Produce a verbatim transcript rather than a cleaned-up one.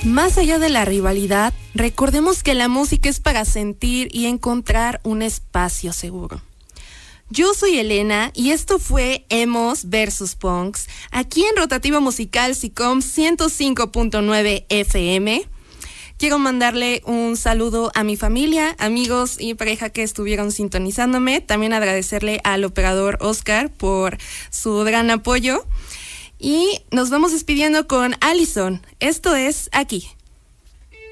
Más allá de la rivalidad, recordemos que la música es para sentir y encontrar un espacio seguro. Yo soy Elena y esto fue Emos versus Punks, aquí en Rotativo Musical SICOM ciento cinco punto nueve F M. Quiero mandarle un saludo a mi familia, amigos y pareja que estuvieron sintonizándome. También agradecerle al operador Oscar por su gran apoyo. Y nos vamos despidiendo con Allison. Esto es Aquí.